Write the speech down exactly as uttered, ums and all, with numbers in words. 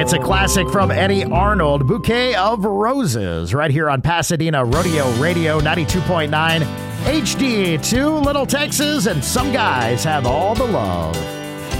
It's a classic from Eddie Arnold, Bouquet of Roses, right here on Pasadena Rodeo Radio ninety-two point nine H D two, Little Texas, and some guys have all the love.